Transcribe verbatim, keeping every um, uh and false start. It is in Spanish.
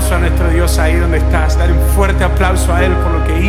aplauso a nuestro Dios ahí donde estás. Dale un fuerte aplauso a Él por lo que hizo.